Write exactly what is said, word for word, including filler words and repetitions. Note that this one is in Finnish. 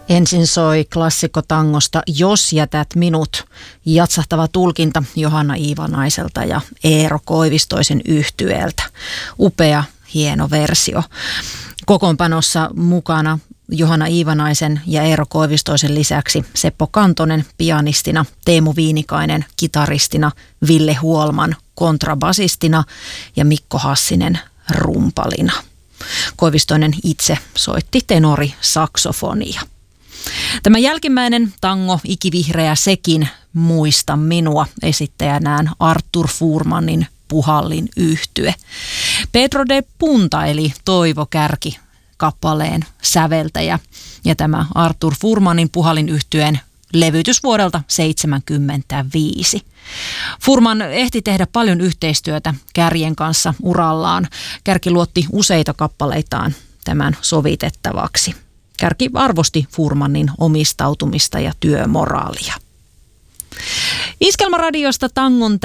Ensin soi klassikkotangosta Jos jätät minut, jatsahtava tulkinta Johanna Iivanaiselta ja Eero Koivistoisen yhtyeeltä. Upea, hieno versio. Kokoonpanossa mukana Johanna Iivanaisen ja Eero Koivistoisen lisäksi Seppo Kantonen pianistina, Teemu Viinikainen kitaristina, Ville Huolman kontrabasistina ja Mikko Hassinen rumpalina. Koivistoinen itse soitti tenori-saksofonia. Tämä jälkimmäinen tango, Ikivihreä sekin, Muista minua, esittäjänään Artur Fuhrmannin Puhallin yhtye. Pedro de Punta eli Toivo Kärki kappaleen säveltäjä ja tämä Artur Fuhrmannin Puhallin yhtyeen levytys vuodelta seitsemänkymmentäviisi. Fuhrman ehti tehdä paljon yhteistyötä Kärjen kanssa urallaan. Kärki luotti useita kappaleitaan tämän sovitettavaksi. Kärki arvosti Fuhrmannin omistautumista ja työmoraalia. Iskelmäradiosta tangon